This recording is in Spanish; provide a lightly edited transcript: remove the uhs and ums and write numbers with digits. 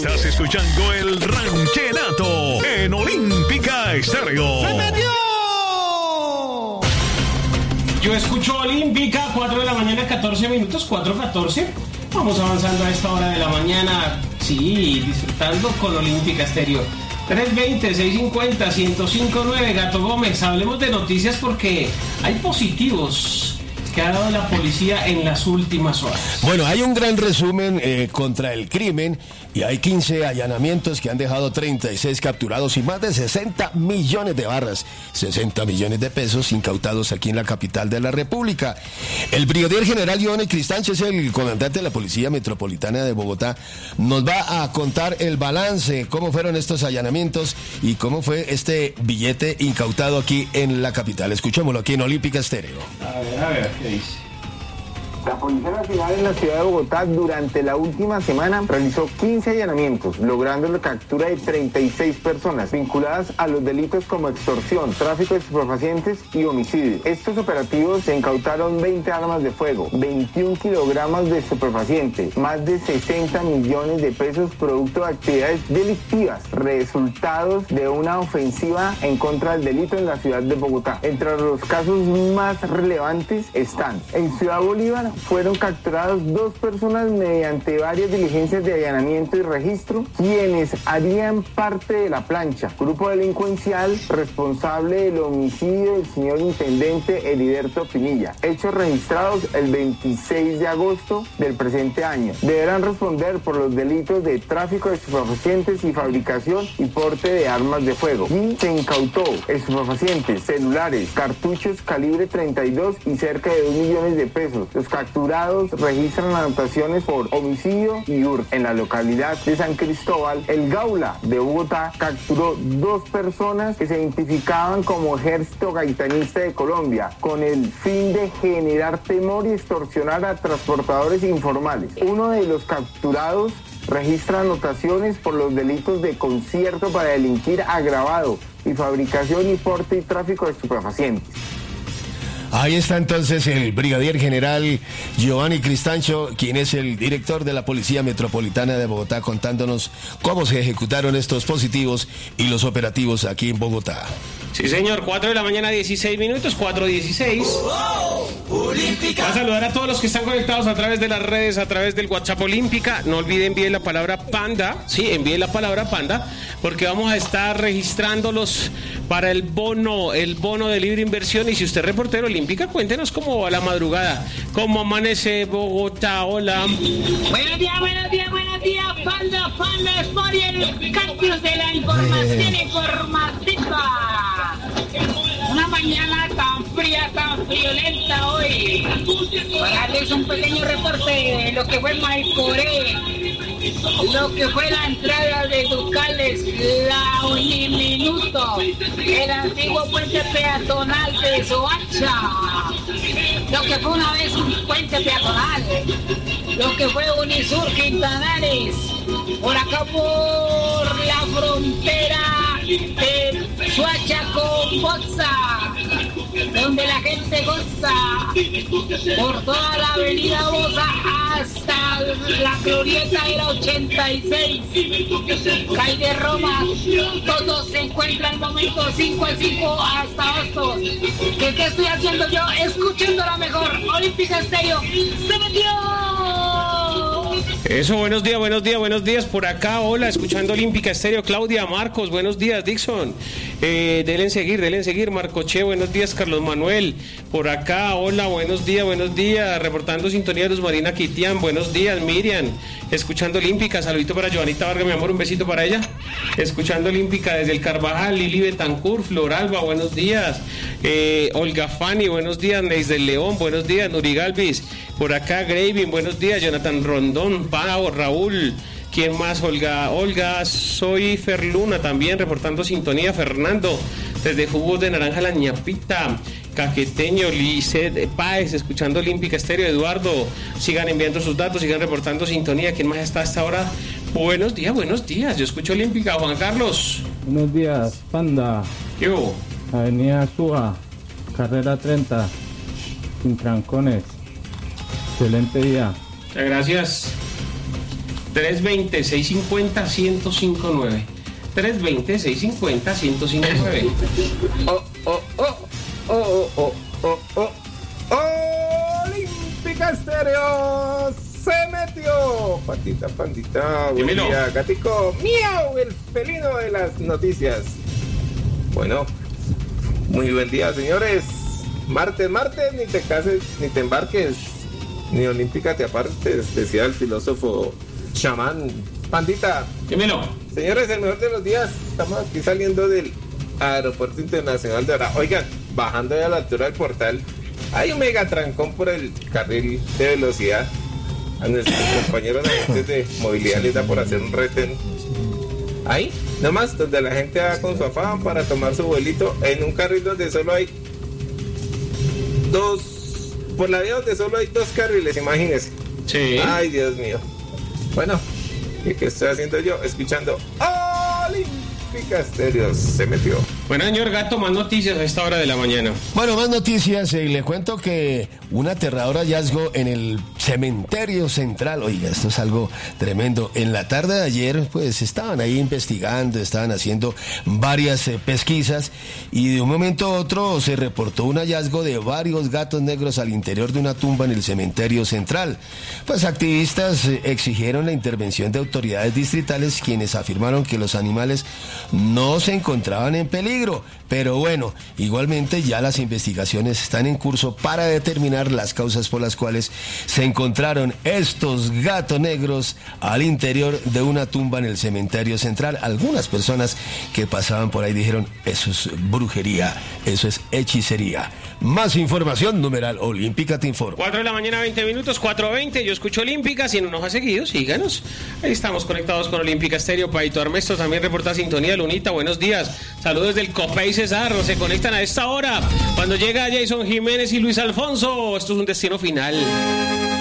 Estás escuchando el Ranchenato en Olímpica Estéreo. ¡Se metió! Yo escucho Olímpica, 4 de la mañana, 14 minutos, 4:14. Vamos avanzando a esta hora de la mañana, sí, disfrutando con Olímpica Estéreo. 320-650-1059, Gato Gómez. Hablemos de noticias porque hay positivos que ha dado la policía en las últimas horas. Bueno, hay un gran resumen contra el crimen y hay 15 allanamientos que han dejado 36 capturados y más de 60 millones de barras, 60 millones de pesos incautados aquí en la capital de la República. El brigadier general Giovanni Cristancho es el comandante de la Policía Metropolitana de Bogotá. Nos va a contar el balance, cómo fueron estos allanamientos y cómo fue este billete incautado aquí en la capital. Escuchémoslo aquí en Olímpica Estéreo. A ver, ¿qué dice? La Policía Nacional en la ciudad de Bogotá durante la última semana realizó 15 allanamientos, logrando la captura de 36 personas vinculadas a los delitos como extorsión, tráfico de estupefacientes y homicidio. Estos operativos se incautaron 20 armas de fuego, 21 kilogramos de estupefacientes, más de 60 millones de pesos producto de actividades delictivas, resultados de una ofensiva en contra del delito en la ciudad de Bogotá. Entre los casos más relevantes están en Ciudad Bolívar. Fueron capturados 2 personas mediante varias diligencias de allanamiento y registro, quienes harían parte de la plancha, grupo delincuencial responsable del homicidio del señor intendente Heriberto Pinilla, hechos registrados el 26 de agosto del presente año. Deberán responder por los delitos de tráfico de estupefacientes y fabricación y porte de armas de fuego. Y se incautó estupefacientes, celulares, cartuchos calibre 32 y cerca de 2 millones de pesos. Los capturados registran anotaciones por homicidio y hurto. En la localidad de San Cristóbal, el Gaula de Bogotá capturó 2 personas que se identificaban como Ejército Gaitanista de Colombia, con el fin de generar temor y extorsionar a transportadores informales. Uno de los capturados registra anotaciones por los delitos de concierto para delinquir agravado y fabricación y porte y tráfico de estupefacientes. Ahí está entonces el brigadier general Giovanni Cristancho, quien es el director de la Policía Metropolitana de Bogotá, contándonos cómo se ejecutaron estos positivos y los operativos aquí en Bogotá. Sí, señor, 4 de la mañana, 16 minutos, 4:16. Va a saludar a todos los que están conectados a través de las redes, a través del WhatsApp Olímpica. No olviden enviar la palabra panda, sí, envíen la palabra panda, porque vamos a estar registrándolos para el bono de libre inversión. Y si usted es reportero Olímpica, cuéntenos cómo va la madrugada, cómo amanece Bogotá. Hola. Buenos días, panda, estoy en el campus de la información informativa. Una mañana tan fría, tan friolenta hoy. Para darles un pequeño reporte de lo que fue Maicoré, lo que fue la entrada de Ducales, la Uniminuto, el antiguo puente peatonal de Soacha, lo que fue una vez un puente peatonal, lo que fue Unisur Quintanales, por acá por la frontera de Soacha con Boza, donde la gente goza por toda la avenida Boza hasta la glorieta de la 86, calle Roma. Todos se encuentran al momento 5 al 5 hasta Hostos. ¿Qué estoy haciendo yo? Escuchando la mejor Olímpica Estéreo. ¡Se metió! Eso, buenos días por acá. Hola, escuchando Olímpica Estéreo. Claudia, Marcos, buenos días. Dixon, denle seguir. Marcoche, buenos días. Carlos Manuel, por acá. Hola, buenos días. Reportando sintonía de Luz Marina Quitián. Buenos días, Miriam. Escuchando Olímpica. Saludito para Joanita Vargas, mi amor, un besito para ella. Escuchando Olímpica desde el Carvajal. Lili Betancourt, Floralba, buenos días. Olga Fanny, buenos días. Neis del León, buenos días. Nuri Galvis, por acá. Graving, buenos días. Jonathan Rondón, Pau, Raúl. ¿Quién más? Olga, soy Ferluna también, reportando sintonía. Fernando, desde Jugos de Naranja La Ñapita. Caqueteño, Lizeth Páez, escuchando Olímpica Estéreo. Eduardo, sigan enviando sus datos, sigan reportando sintonía. ¿Quién más está hasta ahora? Buenos días. Yo escucho Olímpica. Juan Carlos. Buenos días, panda. ¿Qué hubo? Avenida Suba, carrera 30, sin trancones. Excelente día. Muchas gracias. 320-650-1059. 320-650-1059. Olímpica Estéreo se metió. Pandita, buen Dímelo. día, gatico. Miau, el felino de las noticias. Bueno, muy buen día, señores. Martes, ni te cases, ni te embarques, ni olímpica te apartes, decía el filósofo chamán. Pandita. Dímelo. Señores, el mejor de los días. Estamos aquí saliendo del Aeropuerto Internacional de Arauca. Oigan, bajando ya a la altura del portal, hay un mega trancón por el carril de velocidad. A nuestros compañeros agentes de movilidad les da por hacer un retén. Ahí, nomás, donde la gente va con su afán para tomar su vuelito, en un carril donde solo hay por la vía donde solo hay 2 carriles, imagínense. Sí. Ay, Dios mío. Bueno, ¿y qué estoy haciendo yo? Escuchando Olímpica Estéreo se metió. Bueno, señor Gato, más noticias a esta hora de la mañana. Bueno, más noticias. Le cuento que un aterrador hallazgo en el cementerio central. Oiga, esto es algo tremendo. En la tarde de ayer, pues estaban ahí investigando, estaban haciendo varias pesquisas y de un momento a otro se reportó un hallazgo de varios gatos negros al interior de una tumba en el cementerio central. Pues activistas exigieron la intervención de autoridades distritales, quienes afirmaron que los animales no se encontraban en peligro. Pero bueno, igualmente ya las investigaciones están en curso para determinar las causas por las cuales se encontraron estos gatos negros al interior de una tumba en el cementerio central. Algunas personas que pasaban por ahí dijeron, eso es brujería, eso es hechicería. Más información, numeral Olímpica te informa. 4 de la mañana, 20 minutos, 4:20. Yo escucho Olímpica. Si no nos ha seguido, síganos. Ahí estamos conectados con Olímpica Estéreo. Paito Armesto también reporta sintonía. Lunita, buenos días. Saludos del Copey Cesar. Se conectan a esta hora. Cuando llega Jason Jiménez y Luis Alfonso, esto es un destino final.